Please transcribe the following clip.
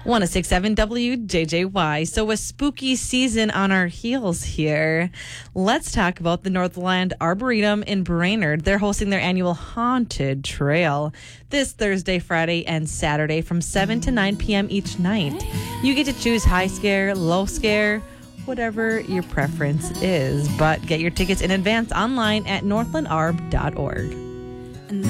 106.7 WJJY. So a spooky season on our heels here. Let's talk about the Northland Arboretum in Brainerd. They're hosting their annual Haunted Trail this Thursday, Friday, and Saturday from 7 to 9 p.m. each night. You get to choose high scare, low scare, whatever your preference is. But get your tickets in advance online at northlandarb.org.